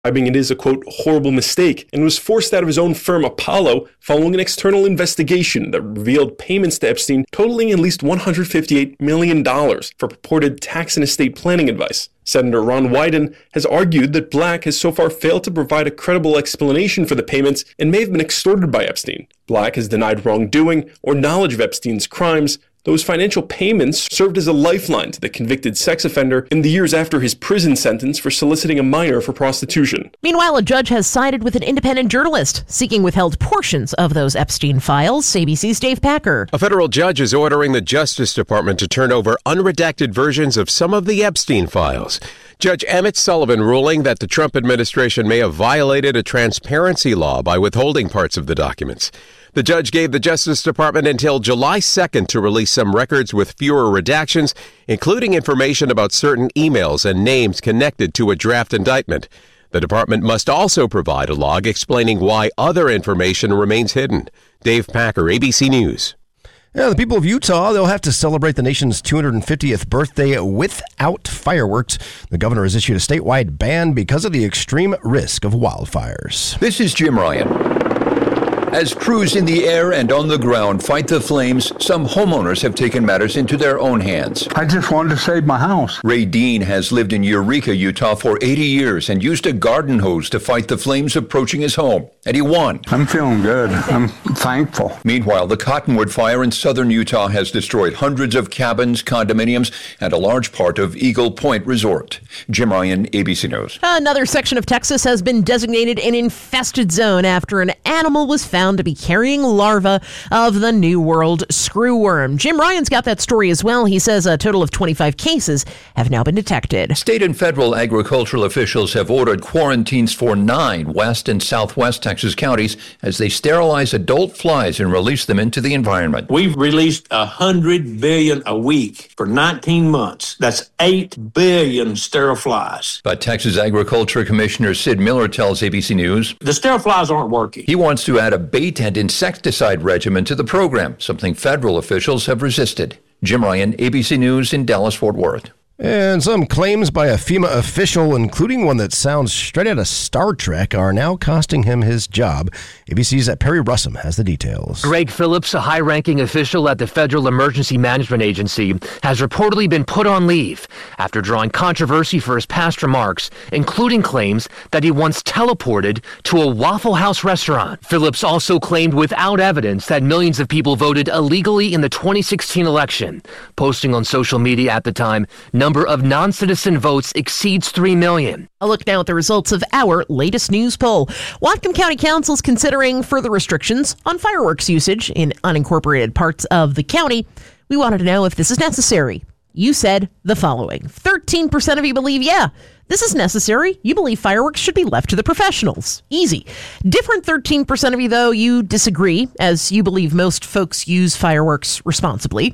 describing it as a, quote, horrible mistake, and was forced out of his own firm Apollo following an external investigation that revealed payments to Epstein totaling at least $158 million for purported tax and estate planning advice. Senator Ron Wyden has argued that Black has so far failed to provide a credible explanation for the payments and may have been extorted by Epstein. Black has denied wrongdoing or knowledge of Epstein's crimes. Those financial payments served as a lifeline to the convicted sex offender in the years after his prison sentence for soliciting a minor for prostitution. Meanwhile, a judge has sided with an independent journalist seeking withheld portions of those Epstein files. ABC's Dave Packer. A federal judge is ordering the Justice Department to turn over unredacted versions of some of the Epstein files. Judge Emmett Sullivan ruling that the Trump administration may have violated a transparency law by withholding parts of the documents. The judge gave the Justice Department until July 2nd to release some records with fewer redactions, including information about certain emails and names connected to a draft indictment. The department must also provide a log explaining why other information remains hidden. Dave Packer, ABC News. Yeah, the people of Utah, they'll have to celebrate the nation's 250th birthday without fireworks. The governor has issued a statewide ban because of the extreme risk of wildfires. This is Jim Ryan. As crews in the air and on the ground fight the flames, some homeowners have taken matters into their own hands. I just wanted to save my house. Ray Dean has lived in Eureka, Utah for 80 years and used a garden hose to fight the flames approaching his home. And he won. I'm feeling good. I'm thankful. Meanwhile, the Cottonwood fire in southern Utah has destroyed hundreds of cabins, condominiums, and a large part of Eagle Point Resort. Jim Ryan, ABC News. Another section of Texas has been designated an infested zone after an animal was found to be carrying larvae of the New World screwworm. Jim Ryan's got that story as well. He says a total of 25 cases have now been detected. State and federal agricultural officials have ordered quarantines for 9 west and southwest Texas counties as they sterilize adult flies and release them into the environment. We've released 100 billion a week for 19 months. That's 8 billion sterile flies. But Texas Agriculture Commissioner Sid Miller tells ABC News the sterile flies aren't working. He wants to add a bait and insecticide regimen to the program, something federal officials have resisted. Jim Ryan, ABC News in Dallas-Fort Worth. And some claims by a FEMA official, including one that sounds straight out of Star Trek, are now costing him his job. ABC's Perry Russum has the details. Greg Phillips, a high-ranking official at the Federal Emergency Management Agency, has reportedly been put on leave after drawing controversy for his past remarks, including claims that he once teleported to a Waffle House restaurant. Phillips also claimed without evidence that millions of people voted illegally in the 2016 election, posting on social media at the time, number of non-citizen votes exceeds 3 million. A look now at the results of our latest news poll. Whatcom County Council is considering further restrictions on fireworks usage in unincorporated parts of the county. We wanted to know if this is necessary. You said the following. 13% of you believe, yeah, this is necessary. You believe fireworks should be left to the professionals. Easy. Different 13% of you, though, you disagree, as you believe most folks use fireworks responsibly.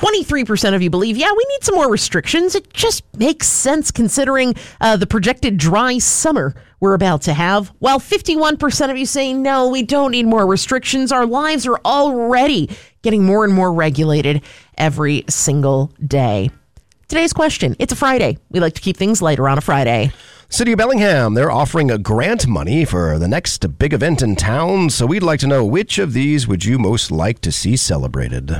23% of you believe, yeah, we need some more restrictions. It just makes sense considering the projected dry summer we're about to have. While 51% of you say, no, we don't need more restrictions. Our lives are already getting more and more regulated every single day. Today's question, it's a Friday. We like to keep things lighter on a Friday. City of Bellingham, they're offering a grant money for the next big event in town, so we'd like to know which of these would you most like to see celebrated.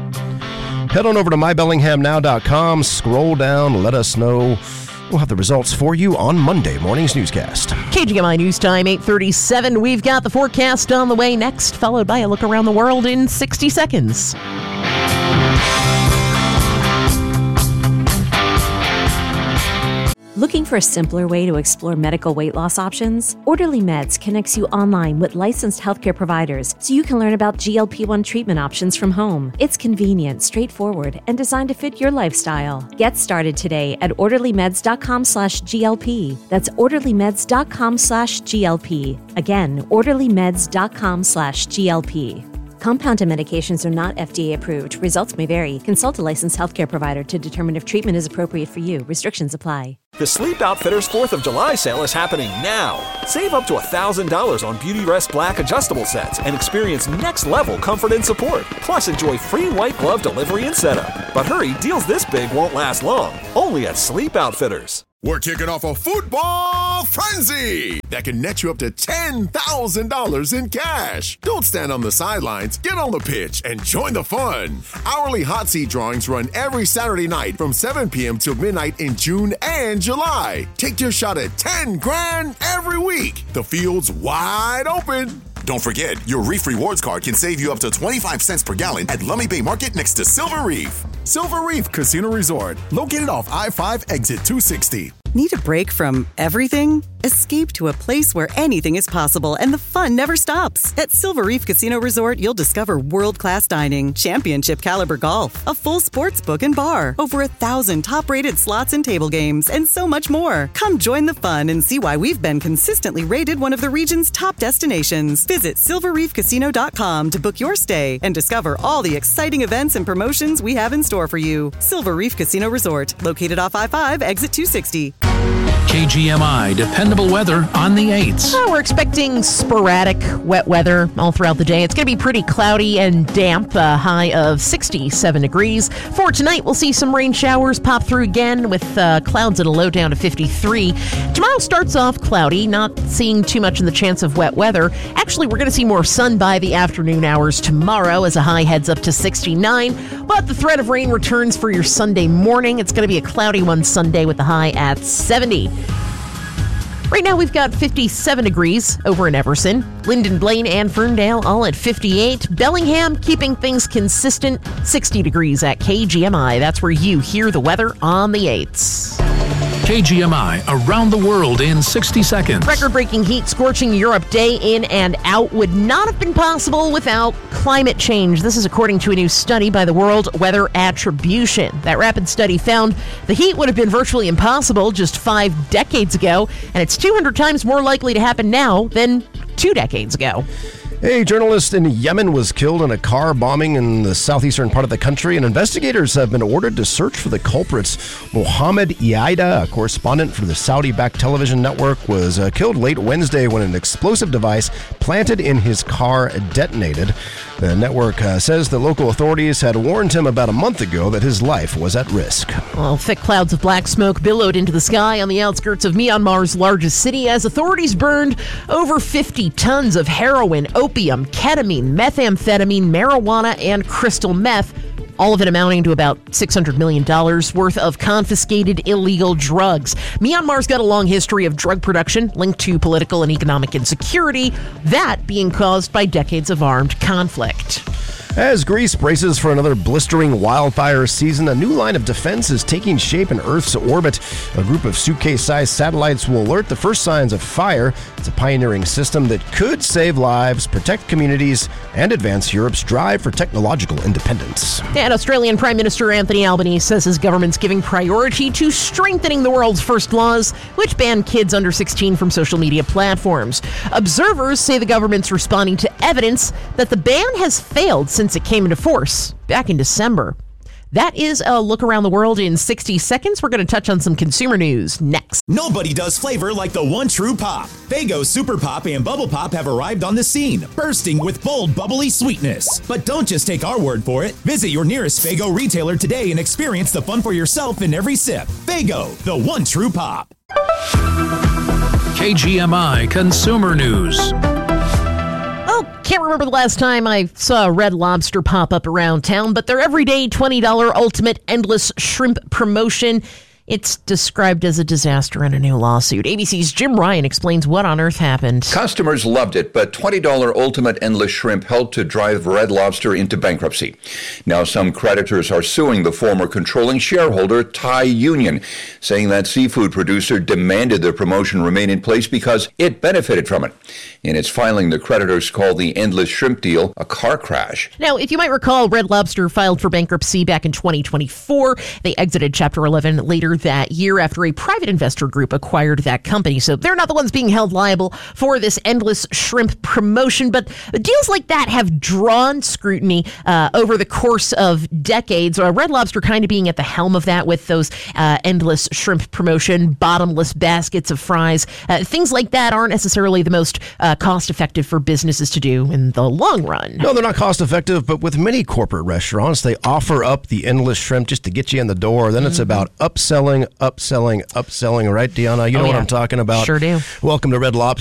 Head on over to mybellinghamnow.com, scroll down, let us know. We'll have the results for you on Monday morning's newscast. KGMI News Time, 8:37. We've got the forecast on the way next, followed by a look around the world in 60 seconds. Looking for a simpler way to explore medical weight loss options? Orderly Meds connects you online with licensed healthcare providers so you can learn about GLP-1 treatment options from home. It's convenient, straightforward, and designed to fit your lifestyle. Get started today at orderlymeds.com/GLP. That's orderlymeds.com/GLP. Again, orderlymeds.com/GLP. Compounded medications are not FDA approved. Results may vary. Consult a licensed healthcare provider to determine if treatment is appropriate for you. Restrictions apply. The Sleep Outfitters 4th of July sale is happening now. Save up to $1,000 on Beautyrest Black adjustable sets and experience next-level comfort and support. Plus, enjoy free white glove delivery and setup. But hurry, deals this big won't last long. Only at Sleep Outfitters. We're kicking off a football frenzy that can net you up to $10,000 in cash. Don't stand on the sidelines. Get on the pitch and join the fun. Hourly hot seat drawings run every Saturday night from 7 p.m. till midnight in June and July. Take your shot at $10,000 every week. The field's wide open. Don't forget, your Reef Rewards card can save you up to 25 cents per gallon at Lummi Bay Market next to Silver Reef. Silver Reef Casino Resort, located off I-5 exit 260. Need a break from everything? Escape to a place where anything is possible and the fun never stops. At Silver Reef Casino Resort, you'll discover world-class dining, championship caliber golf, a full sports book and bar, over 1,000 top-rated slots and table games, and so much more. Come join the fun and see why we've been consistently rated one of the region's top destinations. Visit silverreefcasino.com to book your stay and discover all the exciting events and promotions we have in store for you. Silver Reef Casino Resort, located off I-5, exit 260. KGMI dependable weather on the 8s. We're expecting sporadic wet weather all throughout the day. It's going to be pretty cloudy and damp, a high of 67 degrees. For tonight, we'll see some rain showers pop through again with clouds at a low down to 53. Tomorrow starts off cloudy, not seeing too much in the chance of wet weather. Actually, we're going to see more sun by the afternoon hours tomorrow as a high heads up to 69. But the threat of rain returns for your Sunday morning. It's going to be a cloudy one Sunday with a high at 70. Right now, we've got 57 degrees over in Everson. Linden, Blaine, and Ferndale all at 58. Bellingham keeping things consistent, 60 degrees at KGMI. That's where you hear the weather on the 8s. KGMI around the world in 60 seconds. Record-breaking heat scorching Europe day in and out would not have been possible without climate change. This is according to a new study by the World Weather Attribution. That rapid study found the heat would have been virtually impossible just 5 decades ago, and it's 200 times more likely to happen now than 2 decades ago. A journalist in Yemen was killed in a car bombing in the southeastern part of the country, and investigators have been ordered to search for the culprits. Mohammed Iaida, a correspondent for the Saudi-backed television network, was killed late Wednesday when an explosive device planted in his car detonated. The network says the local authorities had warned him about a month ago that his life was at risk. Well, thick clouds of black smoke billowed into the sky on the outskirts of Myanmar's largest city as authorities burned over 50 tons of heroin, opium, ketamine, methamphetamine, marijuana, and crystal meth, all of it amounting to about $600 million worth of confiscated illegal drugs. Myanmar's got a long history of drug production linked to political and economic insecurity, that being caused by decades of armed conflict. As Greece braces for another blistering wildfire season, a new line of defense is taking shape in Earth's orbit. A group of suitcase-sized satellites will alert the first signs of fire. It's a pioneering system that could save lives, protect communities, and advance Europe's drive for technological independence. And Australian Prime Minister Anthony Albanese says his government's giving priority to strengthening the world's first laws, which ban kids under 16 from social media platforms. Observers say the government's responding to evidence that the ban has failed since it came into force back in December. That is a look around the world in 60 seconds. We're going to touch on some consumer news next. Nobody does flavor like the one true pop. Faygo Super Pop and Bubble Pop have arrived on the scene, bursting with bold, bubbly sweetness. But don't just take our word for it. Visit your nearest Faygo retailer today and experience the fun for yourself in every sip. Faygo, the one true pop. KGMI Consumer News. Can't remember the last time I saw a Red Lobster pop up around town, but their everyday $20 ultimate endless shrimp promotion, it's described as a disaster in a new lawsuit. ABC's Jim Ryan explains what on earth happened. Customers loved it, but $20 ultimate endless shrimp helped to drive Red Lobster into bankruptcy. Now some creditors are suing the former controlling shareholder, Thai Union, saying that seafood producer demanded the promotion remain in place because it benefited from it. In its filing, the creditors called the endless shrimp deal a car crash. Now, if you might recall, Red Lobster filed for bankruptcy back in 2024. They exited Chapter 11 later that year after a private investor group acquired that company. So they're not the ones being held liable for this endless shrimp promotion. But deals like that have drawn scrutiny over the course of decades. Red Lobster kind of being at the helm of that with those endless shrimp promotion, bottomless baskets of fries. Things like that aren't necessarily the most cost-effective for businesses to do in the long run. No, they're not cost-effective, but with many corporate restaurants, they offer up the endless shrimp just to get you in the door. Then it's about upselling upselling, right, Deanna? You know what I'm talking about. Sure do. Welcome to Red Lobster.